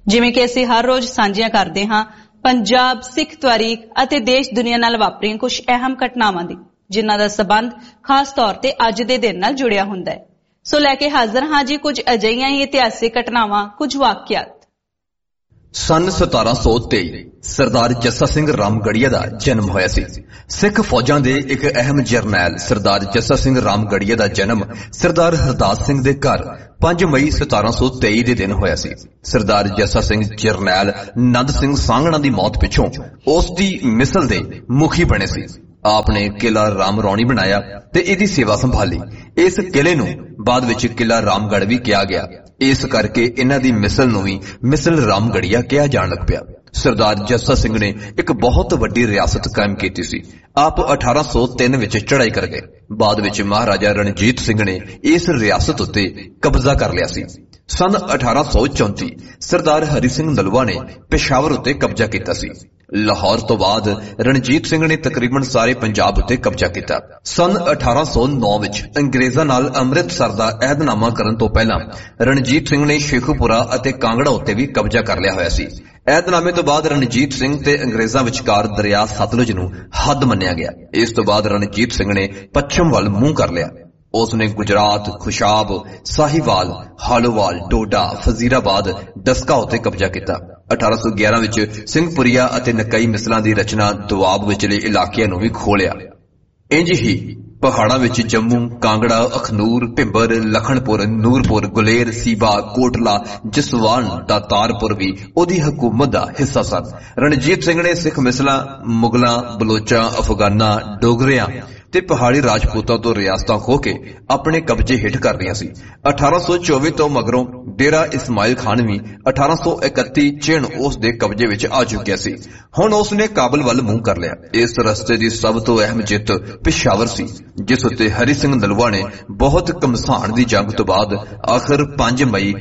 ਜਿਵੇਂ ਕਿ ਅਸੀਂ ਹਰ ਰੋਜ਼ ਸਾਂਝੀਆਂ ਕਰਦੇ ਹਾਂ ਪੰਜਾਬ ਸਿੱਖ ਤਾਰੀਖ ਅਤੇ ਦੇਸ਼ ਦੁਨੀਆ ਨਾਲ ਵਾਪਰੀਆਂ ਕੁਝ ਅਹਿਮ ਘਟਨਾਵਾਂ ਦੀ, ਜਿਨ੍ਹਾਂ ਦਾ ਸਬੰਧ ਖਾਸ ਤੌਰ ਤੇ ਅੱਜ ਦੇ ਦਿਨ ਨਾਲ ਜੁੜਿਆ ਹੁੰਦਾ ਹੈ। ਸੋ ਲੈ ਕੇ ਹਾਜ਼ਰ ਹਾਂ ਜੀ ਕੁਝ ਅਜਿਹੀਆਂ ਹੀ ਇਤਿਹਾਸਿਕ ਘਟਨਾਵਾਂ, ਕੁਝ ਵਾਕਿਆਤ। ਸਨ 1723 ਸਰਦਾਰ ਜੱਸਾ ਸਿੰਘ ਰਾਮਗੜੀਆ ਦਾ ਜਨਮ ਹੋਇਆ ਸੀ। ਸਿੱਖ ਫੌਜਾਂ ਦੇ ਇੱਕ ਅਹਿਮ ਜਰਨੈਲ ਸਰਦਾਰ ਜੱਸਾ ਸਿੰਘ ਰਾਮਗੜੀਆ ਦਾ ਜਨਮ ਸਰਦਾਰ ਹਰਦਾਸ ਸਿੰਘ ਦੇ ਘਰ 5 ਮਈ 1723 ਦੇ ਦਿਨ ਹੋਇਆ ਸੀ। ਸਰਦਾਰ ਜੱਸਾ ਸਿੰਘ ਜਰਨੈਲ ਨੰਦ ਸਿੰਘ ਸਾਂਗਣਾ ਦੀ ਮੌਤ ਪਿੱਛੋਂ ਉਸ ਦੀ ਮਿਸਲ ਦੇ ਮੁਖੀ ਬਣੇ ਸੀ। ਆਪ ਨੇ ਕਿਲਾ ਰਾਮ ਰੌਣੀ ਬਣਾਇਆ ਤੇ ਇਹਦੀ ਸੇਵਾ ਸੰਭਾਲੀ। ਇਸ ਕਿਲੇ ਨੂੰ ਬਾਅਦ ਵਿੱਚ ਕਿਲਾ ਰਾਮਗੜ੍ਹ ਵੀ ਕਿਹਾ ਗਿਆ। ਇਸ ਕਰਕੇ ਇਹਨਾਂ ਦੀ ਮਿਸਲ ਨੂੰ ਵੀ ਮਿਸਲ ਰਾਮਗੜੀਆ ਕਿਹਾ ਜਾਣ ਲੱਗ ਪਿਆ। ਸਰਦਾਰ ਜੱਸਾ ਸਿੰਘ ਨੇ ਇੱਕ ਬਹੁਤ ਵੱਡੀ ਰਿਆਸਤ ਕਾਇਮ ਕੀਤੀ ਸੀ। ਆਪ 1803 ਵਿੱਚ ਚੜ੍ਹਾਈ ਕਰ ਗਏ। ਬਾਅਦ ਵਿੱਚ ਮਹਾਰਾਜਾ ਰਣਜੀਤ ਸਿੰਘ ਨੇ ਇਸ ਰਿਆਸਤ ਉੱਤੇ ਕਬਜ਼ਾ ਕਰ ਲਿਆ ਸੀ। ਸਨ 1834 ਸਰਦਾਰ ਹਰੀ ਸਿੰਘ ਨਲੂਆ ਨੇ ਪੇਸ਼ਾਵਰ ਉੱਤੇ ਕਬਜ਼ਾ ਕੀਤਾ ਸੀ। ਲਾਹੌਰ ਤੋਂ ਬਾਅਦ ਰਣਜੀਤ ਸਿੰਘ ਨੇ ਤਕਰੀਬਨ ਸਾਰੇ ਪੰਜਾਬ ਉੱਤੇ ਕਬਜ਼ਾ ਕੀਤਾ। ਸਨ 1809 ਵਿੱਚ ਅੰਗਰੇਜ਼ਾਂ ਨਾਲ ਅੰਮ੍ਰਿਤਸਰ ਦਾ ਅਹਿਦਨਾਮਾ ਕਰਨ ਤੋਂ ਪਹਿਲਾਂ ਰਣਜੀਤ ਸਿੰਘ ਨੇ ਸ਼ੇਖੂਪੁਰਾ ਅਤੇ ਕਾਂਗੜਾ ਉੱਤੇ ਵੀ ਕਬਜ਼ਾ ਕਰ ਲਿਆ ਹੋਇਆ ਸੀ। ਅਹਿਦਨਾਮੇ ਤੋਂ ਬਾਅਦ ਰਣਜੀਤ ਸਿੰਘ ਤੇ ਅੰਗਰੇਜ਼ਾਂ ਵਿਚਕਾਰ ਦਰਿਆ ਸਤਲੁਜ ਨੂੰ ਹੱਦ ਮੰਨਿਆ ਗਿਆ। ਇਸ ਤੋਂ ਬਾਅਦ ਰਣਜੀਤ ਸਿੰਘ ਨੇ ਪੱਛਮ ਵੱਲ ਮੂੰਹ ਕਰ ਲਿਆ। ਉਸ ਨੇ ਗੁਜਰਾਤ, ਖੁਸ਼ਾਬ, ਸਾਹੀਵਾਲ, ਹਾਲੋਵਾਲ, ਡੋਡਾ, ਫਜ਼ੀਰਾਬਾਦ, ਡਸਕਾ ਉੱਤੇ ਕਬਜ਼ਾ ਕੀਤਾ। 1811 ਵਿੱਚ ਸਿੰਘਪੁਰੀਆ ਅਤੇ ਨਕਈ ਮਿਸਲਾਂ ਦੀ ਰਚਨਾ ਦੁਆਬ ਵਿਚਲੇ ਇਲਾਕਿਆਂ ਨੂੰ ਵੀ ਖੋਲਿਆ। ਇੰਜ ਹੀ ਪਹਾੜਾਂ ਵਿੱਚ ਜੰਮੂ, ਕਾਂਗੜਾ, ਅਖਨੂਰ, ਭਿੰਬਰ, ਲਖਣਪੁਰ, ਨੂਰਪੁਰ, ਗੁਲੇਰ, ਸੀਬਾ, ਕੋਟਲਾ, ਜਸਵਾਨ, ਦਾਤਾਰਪੁਰ ਵੀ ਉਹਦੀ ਹਕੂਮਤ ਦਾ ਹਿੱਸਾ ਸਨ। ਰਣਜੀਤ ਸਿੰਘ ਨੇ ਸਿੱਖ ਮਿਸਲਾਂ, ਮੁਗਲਾਂ, ਬਲੋਚਾਂ, ਅਫਗਾਨਾਂ, ਡੋਗਰਿਆਂ ਤੇ ਪਹਾੜੀ ਰਾਜਪੂਤਾਂ ਤੋਂ ਰਿਆਸਤਾਂ ਖੋਹ ਕੇ ਆਪਣੇ ਕਬਜ਼ੇ ਹੇਠ ਕਰ ਲਈਆਂ ਸੀ। 1824 ਤੋਂ ਮਗਰੋਂ ਡੇਰਾ ਇਸਮਾਇਲ ਖਾਨ ਵੀ 1831 ਚਿਣ ਉਸ ਦੇ ਕਬਜ਼ੇ ਵਿੱਚ ਆ ਚੁੱਕਿਆ ਸੀ। ਹੁਣ ਉਸ ਨੇ ਕਾਬਲ ਵੱਲ ਮੂੰਹ ਕਰ ਲਿਆ। ਇਸ ਰਸਤੇ ਦੀ ਸਭ ਤੋਂ ਅਹਿਮ ਜਿੱਤ ਪਿਸ਼ਾਵਰ ਸੀ, ਜਿਸ ਉੱਤੇ ਹਰੀ ਸਿੰਘ ਨਲੂਆ ਨੇ ਬਹੁਤ ਘਮਸਾਣ ਦੀ ਜੰਗ ਤੋਂ ਬਾਅਦ ਆਖਰ 5 ਮਈ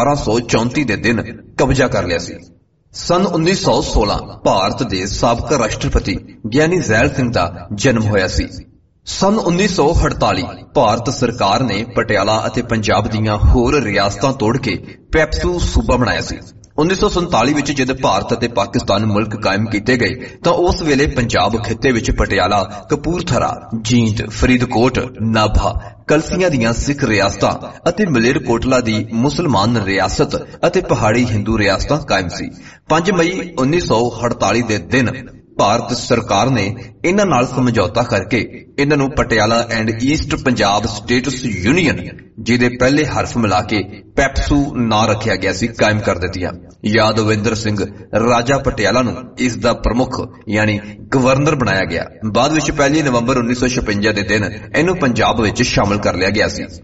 1834 ਦੇ ਦਿਨ ਕਬਜ਼ਾ ਕਰ ਲਿਆ ਸੀ। ਸਨ 1916 ਭਾਰਤ ਦੇ ਸਾਬਕਾ ਰਾਸ਼ਟਰਪਤੀ ਗਿਆਨੀ ਜ਼ੈਲ ਸਿੰਘ ਦਾ ਜਨਮ ਹੋਇਆ ਸੀ। ਸਨ 1948 ਭਾਰਤ ਸਰਕਾਰ ਨੇ ਪਟਿਆਲਾ ਅਤੇ ਪੰਜਾਬ ਦੀਆਂ ਹੋਰ ਰਿਆਸਤਾਂ ਤੋੜ ਕੇ ਪੈਪਸੂ ਸੂਬਾ ਬਣਾਇਆ ਸੀ। 1947 ਵਿੱਚ ਜਦ ਭਾਰਤ ਅਤੇ ਪਾਕਿਸਤਾਨ ਮੁਲਕ ਕਾਇਮ ਕੀਤੇ ਗਏ ਤਾਂ ਉਸ ਵੇਲੇ ਪੰਜਾਬ ਖਿੱਤੇ ਵਿੱਚ ਪਟਿਆਲਾ, ਕਪੂਰਥਲਾ, ਜੀਂਦ, ਫਰੀਦਕੋਟ, ਨਾਭਾ, ਕਲਸੀਆਂ ਦੀਆਂ ਸਿੱਖ ਰਿਆਸਤਾਂ ਅਤੇ ਮਲੇਰਕੋਟਲਾ ਦੀ ਮੁਸਲਮਾਨ ਰਿਆਸਤ ਅਤੇ ਪਹਾੜੀ ਹਿੰਦੂ ਰਿਆਸਤਾਂ ਕਾਇਮ ਸੀ। 5 ਮਈ 1948 ਦੇ ਦਿਨ ਭਾਰਤ ਸਰਕਾਰ ਨੇ ਇਹਨਾਂ ਨਾਲ ਸਮਝੌਤਾ ਕਰਕੇ ਇਹਨਾਂ ਨੂੰ Patiala and East Punjab status union, ਜਿਹਦੇ ਪਹਿਲੇ ਹਰਫ ਮਿਲਾ ਕੇ ਪੈਪਸੂ ਨਾਂ ਰੱਖਿਆ ਗਿਆ ਸੀ, ਕਾਇਮ ਕਰ ਦਿੱਤੀਆਂ। ਯਾਦਵਿੰਦਰ ਸਿੰਘ ਰਾਜਾ ਪਟਿਆਲਾ ਨੂੰ ਇਸ ਦਾ ਪ੍ਰਮੁੱਖ ਯਾਨੀ ਗਵਰਨਰ ਬਣਾਇਆ ਗਿਆ। ਬਾਅਦ ਵਿੱਚ 1 ਨਵੰਬਰ 1956 ਦੇ ਦਿਨ ਇਹਨੂੰ ਪੰਜਾਬ ਵਿੱਚ ਸ਼ਾਮਲ ਕਰ ਲਿਆ ਗਿਆ ਸੀ।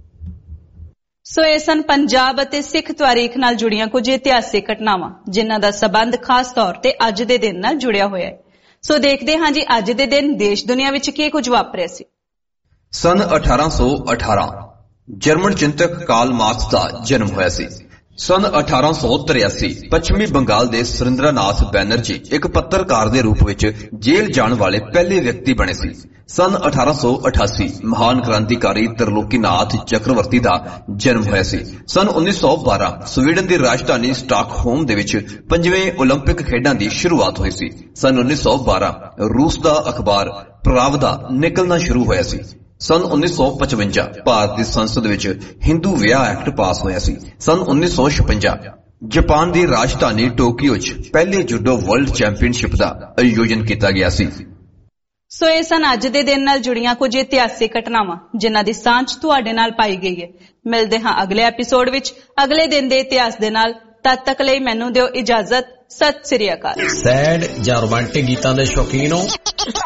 ਸੋ ਇਹ ਸਨ ਪੰਜਾਬ ਅਤੇ ਸਿੱਖ ਤਾਰੀਖ ਨਾਲ ਜੁੜੀਆਂ ਕੁਝ ਇਤਿਹਾਸਿਕ ਘਟਨਾਵਾਂ, ਜਿਨ੍ਹਾਂ ਦਾ ਸਬੰਧ ਖਾਸ ਤੌਰ ਤੇ ਅੱਜ ਦੇ ਦਿਨ ਨਾਲ ਜੁੜਿਆ ਹੋਇਆ ਹੈ। ਸੋ ਦੇਖਦੇ ਹਾਂ ਜੀ ਅੱਜ ਦੇ ਦਿਨ ਦੇਸ਼ ਦੁਨੀਆ ਵਿੱਚ ਕੀ ਕੁਝ ਵਾਪਰਿਆ ਸੀ। ਸਨ 1818 ਜਰਮਨ ਚਿੰਤਕ ਕਾਰਲ ਮਾਰਕਸ ਦਾ ਜਨਮ ਹੋਇਆ ਸੀ। ਸਨ 1883 ਪੱਛਮੀ ਬੰਗਾਲ ਦੇ ਸੁਰਿੰਦਰਨਾਥ ਬੈਨਰਜੀ ਇੱਕ ਪੱਤਰਕਾਰ ਦੇ ਰੂਪ ਵਿੱਚ ਜੇਲ੍ਹ ਜਾਣ ਵਾਲੇ ਪਹਿਲੇ ਵਿਅਕਤੀ ਬਣੇ ਸੀ। ਸਨ 1888 ਮਹਾਨ ਕ੍ਰਾਂਤੀਕਾਰੀ ਤਰਲੋਕੀਨਾਥ ਚੱਕਰਵਰਤੀ ਦਾ ਜਨਮ ਹੋਇਆ ਸੀ। ਸਨ 1912 ਸਵੀਡਨ ਦੀ ਰਾਜਧਾਨੀ ਸਟਾਕਹੋਮ ਦੇ ਵਿੱਚ 5ਵੇਂ ਓਲੰਪਿਕ ਖੇਡਾਂ ਦੀ ਸ਼ੁਰੂਆਤ ਹੋਈ ਸੀ। ਸਨ 1912 ਰੂਸ ਦਾ ਅਖਬਾਰ ਪ੍ਰਾਵਦਾ ਨਿਕਲਣਾ ਸ਼ੁਰੂ ਹੋਇਆ ਸੀ। ਸਨ 1955 ਭਾਰਤ ਦੀ ਸੰਸਦ ਵਿੱਚ ਹਿੰਦੂ ਵਿਆਹ ਐਕਟ ਪਾਸ ਹੋਇਆ ਸੀ। ਸਨ 1956 ਜਾਪਾਨ ਦੀ ਰਾਜਧਾਨੀ ਟੋਕੀਓ 'ਚ ਪਹਿਲੇ ਜੂਡੋ ਵਰਲਡ ਚੈਂਪੀਅਨਸ਼ਿਪ ਦਾ ਆਯੋਜਨ ਕੀਤਾ ਗਿਆ ਸੀ। ਸੋ ਇਹ ਸਨ ਅੱਜ ਦੇ ਦਿਨ ਨਾਲ ਜੁੜੀਆਂ ਕੁਝ ਇਤਿਹਾਸਿਕ ਘਟਨਾਵਾਂ, ਜਿਨ੍ਹਾਂ ਦੀ ਸਾਂਝ ਤੁਹਾਡੇ ਨਾਲ ਪਾਈ ਗਈ ਹੈ। ਮਿਲਦੇ ਹਾਂ ਅਗਲੇ ਐਪੀਸੋਡ ਵਿੱਚ ਅਗਲੇ ਦਿਨ ਦੇ ਇਤਿਹਾਸ ਦੇ ਨਾਲ। ਤਦ ਤੱਕ ਲਈ ਮੈਨੂੰ ਦਿਓ ਇਜਾਜ਼ਤ। ਸਤਿ ਸ੍ਰੀ ਅਕਾਲ। ਸੈਡ ਜਾਂ ਰੋਮਾਂਟਿਕ ਗੀਤਾਂ ਦੇ ਸ਼ੌਕੀਨ ਹੋ?